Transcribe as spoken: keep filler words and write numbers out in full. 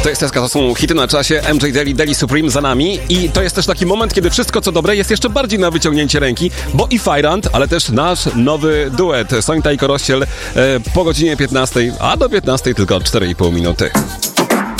To jest Teska, to są hity na czasie, M J Daily, Daily Supreme za nami i to jest też taki moment, kiedy wszystko co dobre jest jeszcze bardziej na wyciągnięcie ręki, bo i Fajrant, ale też nasz nowy duet Sońta i Korościel e, po godzinie piętnastej, a do piętnastej tylko cztery i pół minuty.